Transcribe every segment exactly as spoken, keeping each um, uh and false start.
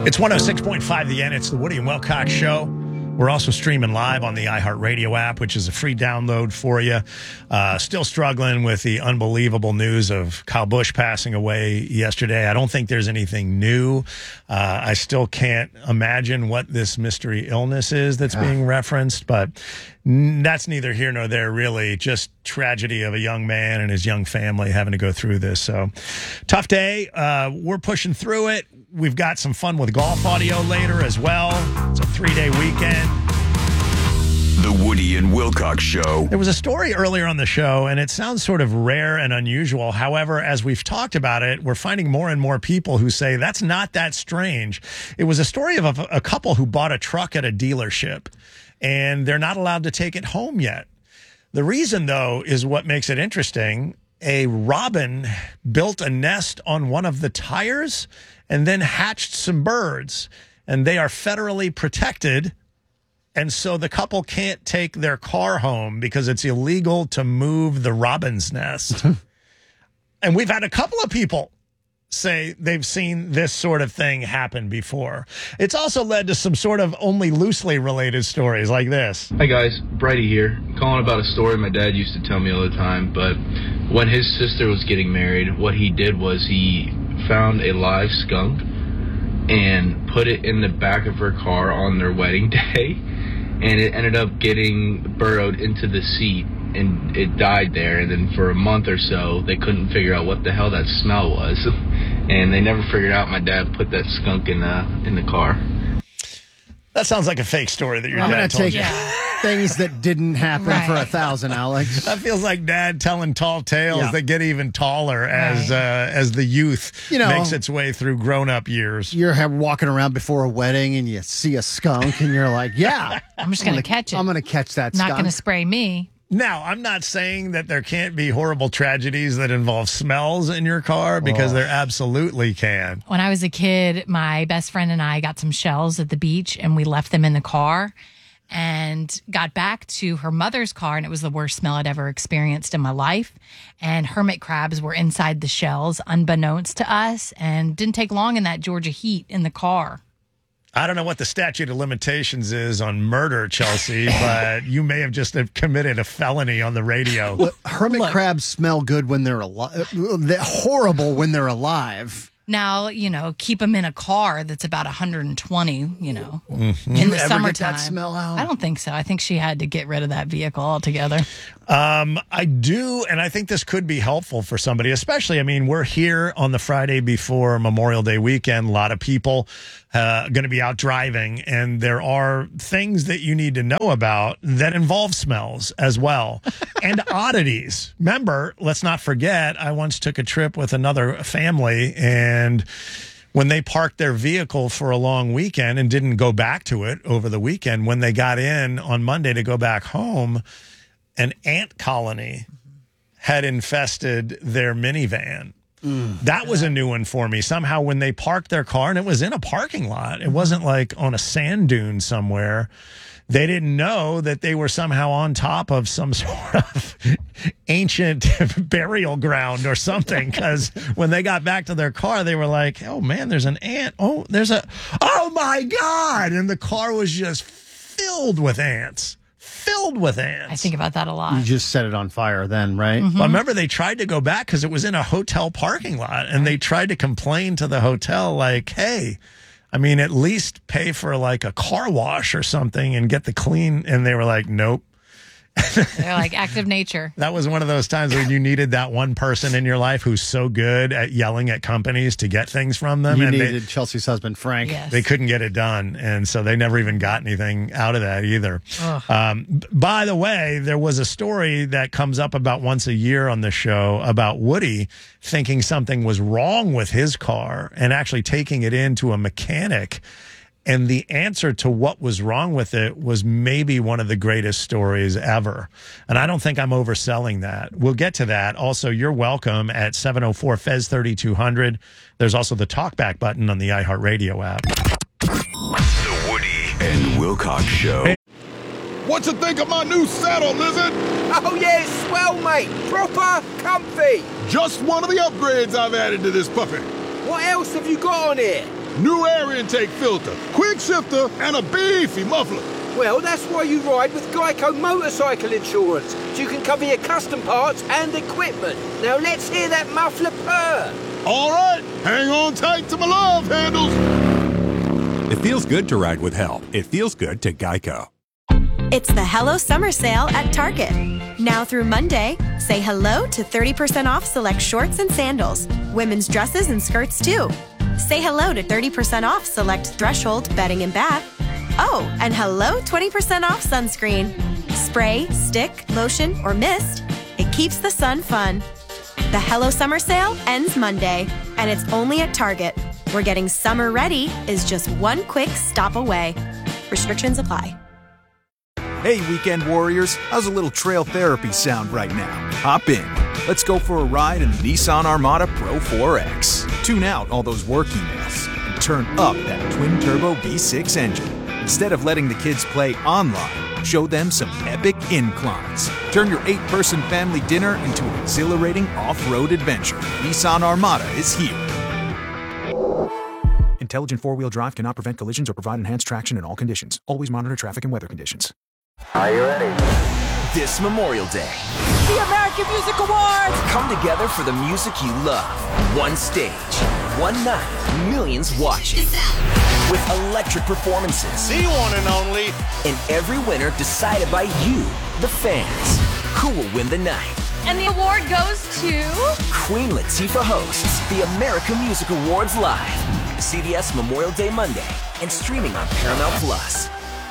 It's one oh six point five The N. It's the Woody and Wilcox Show. We're also streaming live on the iHeartRadio app, which is a free download for you. Uh, still struggling with the unbelievable news of Kyle Busch passing away yesterday. I don't think there's anything new. Uh, I still can't imagine what this mystery illness is that's being referenced, but n- that's neither here nor there, really. Just tragedy of a young man and his young family having to go through this. So tough day. Uh, we're pushing through it. We've got some fun with golf audio later as well. It's a three-day weekend. The Woody and Wilcox Show. There was a story earlier on the show, and it sounds sort of rare and unusual. However, as we've talked about it, we're finding more and more people who say that's not that strange. It was a story of a, a couple who bought a truck at a dealership, and they're not allowed to take it home yet. The reason, though, is what makes it interesting. A robin built a nest on one of the tires and then hatched some birds, and they are federally protected. And so the couple can't take their car home because it's illegal to move the robin's nest. And we've had a couple of people say they've seen this sort of thing happen before. It's also led to some sort of only loosely related stories like this. Hi guys, Brighty here. I'm calling about a story my dad used to tell me all the time, but when his sister was getting married, what he did was he found a live skunk and put it in the back of her car on their wedding day, and it ended up getting burrowed into the seat, and it died there. And then for a month or so, they couldn't figure out what the hell that smell was, and they never figured out my dad put that skunk in the in the car. That sounds like a fake story that your I'm dad gonna told take you. yeah. things that didn't happen Right. for a thousand, Alex. That feels like dad telling tall tales Yeah. that get even taller as Right. uh, as the youth You know, makes its way through grown-up years. You're ha- walking around before a wedding and you see a skunk and you're like, yeah, I'm just going to catch it. I'm going to catch that Not skunk. going to spray me. Now, I'm not saying that there can't be horrible tragedies that involve smells in your car, because Oh. there absolutely can. When I was a kid, my best friend and I got some shells at the beach and we left them in the car and got back to her mother's car, and it was the worst smell I'd ever experienced in my life. And hermit crabs were inside the shells, unbeknownst to us, and didn't take long in that Georgia heat in the car. I don't know what the statute of limitations is on murder, Chelsea, but you may have just have committed a felony on the radio. Well, hermit Look. crabs smell good when they're alive. They're horrible when they're alive. Now, you know, keep them in a car that's about one hundred twenty, you know, in You the ever get summertime. that smell out? I don't think so. I think she had to get rid of that vehicle altogether. Um, I do, and I think this could be helpful for somebody, especially, I mean, we're here on the Friday before Memorial Day weekend. A lot of people uh, going to be out driving, and there are things that you need to know about that involve smells as well, and oddities. Remember, let's not forget, I once took a trip with another family, and when they parked their vehicle for a long weekend and didn't go back to it over the weekend, when they got in on Monday to go back home, an ant colony had infested their minivan. Mm, that was a new one for me. Somehow when they parked their car, and it was in a parking lot, it wasn't like on a sand dune somewhere, they didn't know that they were somehow on top of some sort of ancient burial ground or something, because when they got back to their car, they were like, oh man, there's an ant. Oh, there's a, oh my God. And the car was just filled with ants. Filled with ants. I think about that a lot. You just set it on fire then, right? Well, I remember they tried to go back because it was in a hotel parking lot, and they tried to complain to the hotel, like, hey, I mean, at least pay for like a car wash or something and get the clean. And they were like, nope. They're like active nature. That was one of those times when you needed that one person in your life who's so good at yelling at companies to get things from them. You and needed they, Chelsea's husband, Frank. Yes. they couldn't get it done. And so they never even got anything out of that either. Um, b- by the way, there was a story that comes up about once a year on the show about Woody thinking something was wrong with his car and actually taking it into a mechanic. And the answer to what was wrong with it was maybe one of the greatest stories ever. And I don't think I'm overselling that. We'll get to that. Also, you're welcome at seven oh four F E Z thirty-two hundred. There's also the talkback button on the iHeartRadio app. The Woody and Wilcox Show. What you think of my new saddle, Lizard? Oh yeah, it's swell, mate. Proper comfy. Just one of the upgrades I've added to this puppy. What else have you got on here? new air intake filter, quick shifter, and a beefy muffler. Well, that's why you ride with Geico Motorcycle Insurance, so you can cover your custom parts and equipment. Now let's hear that muffler purr. All right, hang on tight to my love handles. It feels good to ride with help. It feels good to Geico. It's the Hello Summer Sale at Target. Now through Monday, say hello to thirty percent off select shorts and sandals, women's dresses and skirts too. Say hello to thirty percent off select Threshold bedding and bath. Oh, and hello twenty percent off sunscreen. Spray, stick, lotion, or mist, it keeps the sun fun. The Hello Summer Sale ends Monday, and it's only at Target, where getting summer ready is just one quick stop away. Restrictions apply. Hey, weekend warriors, how's a little trail therapy sound right now? Hop in. Let's go for a ride in the Nissan Armada Pro four X. Tune out all those work emails and turn up that twin-turbo V six engine. Instead of letting the kids play online, show them some epic inclines. Turn your eight-person family dinner into an exhilarating off-road adventure. Nissan Armada is here. Intelligent four-wheel drive cannot prevent collisions or provide enhanced traction in all conditions. Always monitor traffic and weather conditions. Are you ready? This Memorial Day, the American Music Awards come together for the music you love. One stage, one night, millions watching. With electric performances. The one and only. And every winner decided by you, the fans. Who will win the night? And the award goes to... Queen Latifah hosts the American Music Awards live. C B S Memorial Day Monday and streaming on Paramount Plus.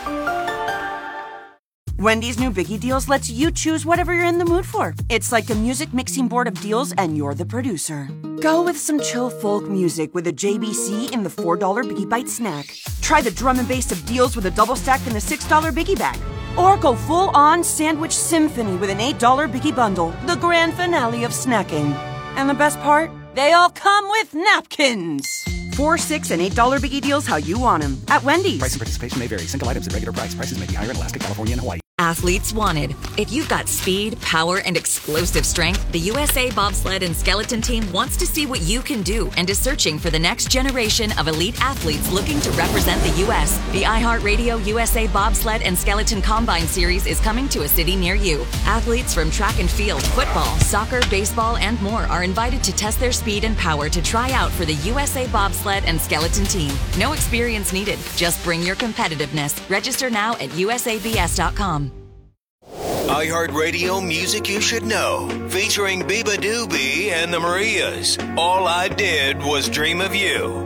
Wendy's new Biggie Deals lets you choose whatever you're in the mood for. It's like a music mixing board of deals, and you're the producer. Go with some chill folk music with a J B C in the four dollar Biggie Bite snack. Try the drum and bass of deals with a double stack in the six dollar Biggie Bag. Or go full-on sandwich symphony with an eight dollar Biggie Bundle, the grand finale of snacking. And the best part? They all come with napkins. Four, six, and eight dollar Biggie Deals how you want them at Wendy's. Price and participation may vary. Single items at regular price. Prices may be higher in Alaska, California, and Hawaii. Athletes wanted. If you've got speed, power, and explosive strength, the U S A Bobsled and Skeleton Team wants to see what you can do and is searching for the next generation of elite athletes looking to represent the U S The iHeartRadio U S A Bobsled and Skeleton Combine Series is coming to a city near you. Athletes from track and field, football, soccer, baseball, and more are invited to test their speed and power to try out for the U S A Bobsled and Skeleton Team. No experience needed. Just bring your competitiveness. Register now at U S A B S dot com. iHeartRadio Music You Should Know, featuring Biba Doobie and the Marias. All I Did Was Dream of You.